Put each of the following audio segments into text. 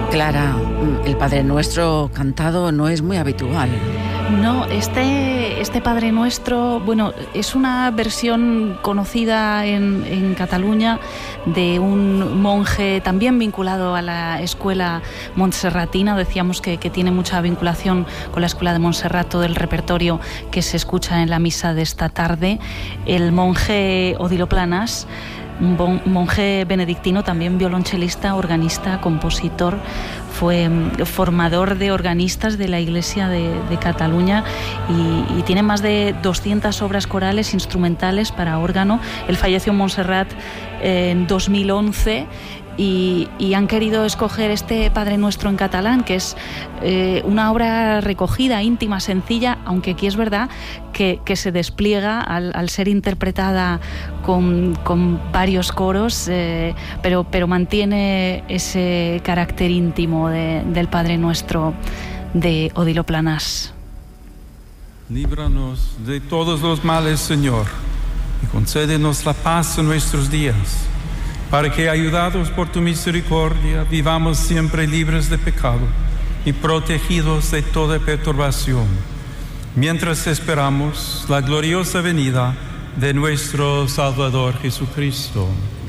Clara, el Padre Nuestro cantado no es muy habitual. No, este Padre Nuestro, bueno, es una versión conocida en Cataluña de un monje también vinculado a la escuela montserratina. Decíamos que tiene mucha vinculación con la escuela de Montserrat, todo el repertorio que se escucha en la misa de esta tarde. El monje Odilo Planas, un monje benedictino, también violonchelista, organista, compositor, fue formador de organistas de la Iglesia de Cataluña y tiene más de 200 obras corales instrumentales para órgano. Él falleció en Montserrat en 2011 y han querido escoger este Padre Nuestro en catalán, que es una obra recogida, íntima, sencilla, aunque aquí es verdad que se despliega al ser interpretada con varios coros, pero mantiene ese carácter íntimo del Padre Nuestro de Odilo Planas. Líbranos de todos los males, Señor, y concédenos la paz en nuestros días, para que, ayudados por tu misericordia, vivamos siempre libres de pecado y protegidos de toda perturbación, mientras esperamos la gloriosa venida de nuestro Salvador Jesucristo.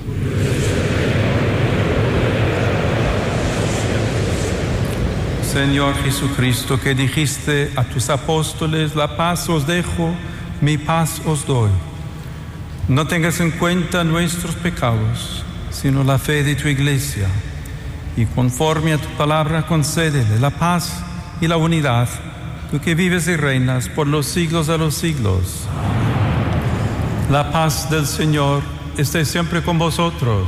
Señor Jesucristo, que dijiste a tus apóstoles: la paz os dejo, mi paz os doy. No tengas en cuenta nuestros pecados, sino la fe de tu Iglesia, y conforme a tu palabra concédele la paz y la unidad, tú que vives y reinas por los siglos de los siglos. La paz del Señor esté siempre con vosotros.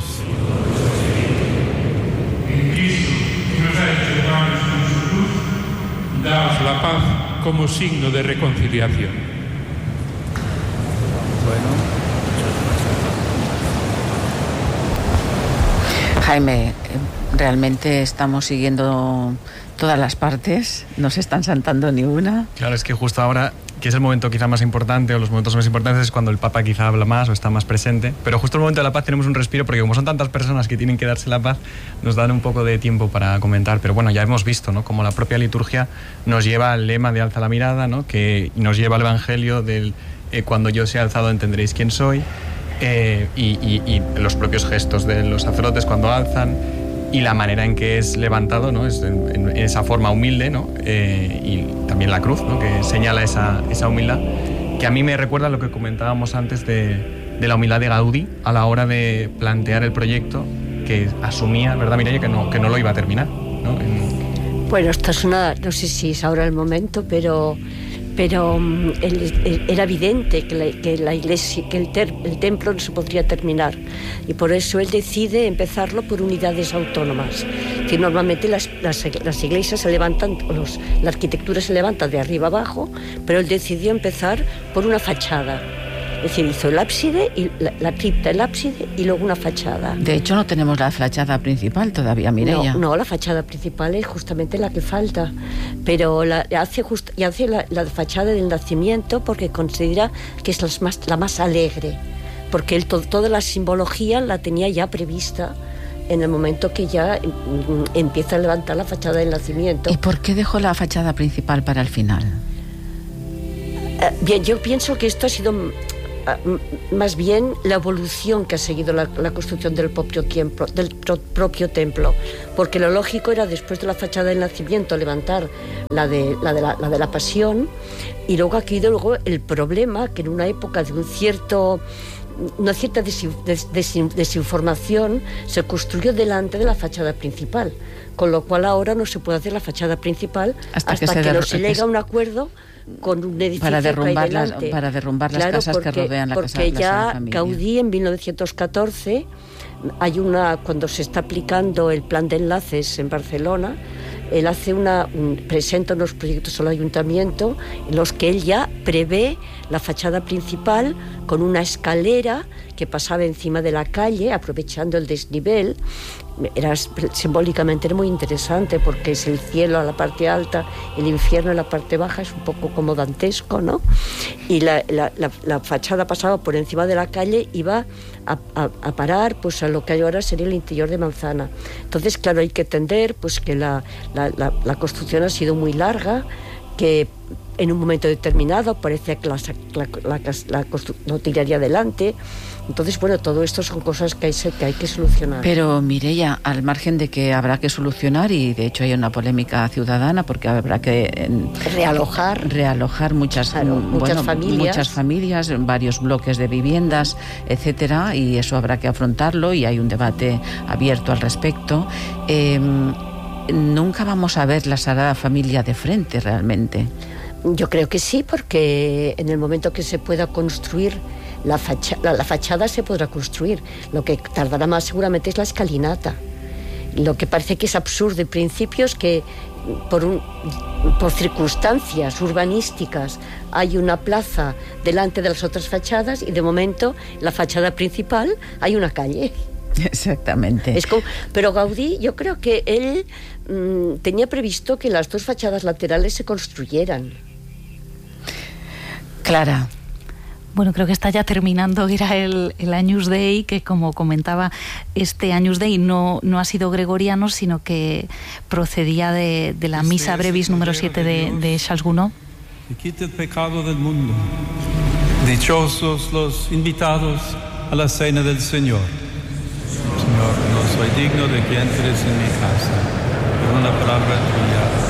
En Cristo, que nos ha hecho hermanos con su cruz, daos la paz como signo de reconciliación. Jaime, realmente estamos siguiendo todas las partes, no se están saltando ni una. Claro, es que justo ahora, que es el momento quizá más importante, o los momentos más importantes, es cuando el Papa quizá habla más o está más presente, pero justo en el momento de la paz tenemos un respiro, porque como son tantas personas que tienen que darse la paz, nos dan un poco de tiempo para comentar. Pero bueno, ya hemos visto, ¿no?, como la propia liturgia nos lleva al lema de alza la mirada, ¿no?, que nos lleva al Evangelio del cuando yo sea alzado entenderéis quién soy, y los propios gestos de los sacerdotes cuando alzan, y la manera en que es levantado, ¿no?, es en esa forma humilde, ¿no?, y también la cruz, ¿no?, que señala esa humildad, que a mí me recuerda lo que comentábamos antes de la humildad de Gaudí a la hora de plantear el proyecto, que asumía, ¿verdad, Mireia?, que no lo iba a terminar, ¿no? Bueno, esta es no sé si es ahora el momento, pero era evidente que la iglesia, que el templo no se podría terminar, y por eso él decide empezarlo por unidades autónomas. Que normalmente las iglesias se levantan, la arquitectura se levanta de arriba abajo, pero él decidió empezar por una fachada. Es decir, hizo el ábside, y la cripta, el ábside y luego una fachada. De hecho, no tenemos la fachada principal todavía, Mireia. No, la fachada principal es justamente la que falta. Pero hace la fachada del nacimiento porque considera que es la más alegre. Porque él toda la simbología la tenía ya prevista en el momento que ya empieza a levantar la fachada del nacimiento. ¿Y por qué dejó la fachada principal para el final? Bien, yo pienso que esto ha sido más bien la evolución que ha seguido la construcción del propio templo, porque lo lógico era, después de la fachada del nacimiento, levantar la de la pasión, y luego ha habido el problema que en una época de una cierta desinformación se construyó delante de la fachada principal, con lo cual ahora no se puede hacer la fachada principal hasta que no se llega a un acuerdo con un edificio para derrumbar las casas que rodean la casa de la familia. Porque ya Gaudí en 1914 cuando se está aplicando el plan de enlaces en Barcelona, él presenta unos proyectos al ayuntamiento en los que él ya prevé la fachada principal con una escalera que pasaba encima de la calle, aprovechando el desnivel, simbólicamente era muy interesante, porque es el cielo a la parte alta, el infierno a la parte baja, es un poco como dantesco, ¿no? Y la fachada pasaba por encima de la calle, iba a parar pues a lo que ahora sería el interior de Manzana. Entonces, claro, hay que entender pues que la construcción ha sido muy larga, que en un momento determinado parecía que la construcción no tiraría adelante. Entonces, bueno, todo esto son cosas que hay que solucionar. Pero, Mireia, al margen de que habrá que solucionar, y de hecho hay una polémica ciudadana porque habrá que realojar muchas familias, varios bloques de viviendas, etcétera, y eso habrá que afrontarlo, y hay un debate abierto al respecto. Nunca vamos a ver la Sagrada Familia de frente realmente. Yo creo que sí, porque en el momento que se pueda construir la fachada se podrá construir. Lo que tardará más seguramente es la escalinata. Lo que parece que es absurdo en principio es que por circunstancias urbanísticas hay una plaza delante de las otras fachadas, y de momento la fachada principal hay una calle. Exactamente. Pero Gaudí, yo creo que él tenía previsto que las dos fachadas laterales se construyeran. Clara. Bueno, creo que está ya terminando, era el Agnus Dei, que como comentaba, este Agnus Dei no ha sido gregoriano, sino que procedía de la Misa Brevis número 7 de Charles Gounod. Que quite el pecado del mundo. Dichosos los invitados a la cena del Señor. Señor, no soy digno de que entres en mi casa, pero una palabra tuya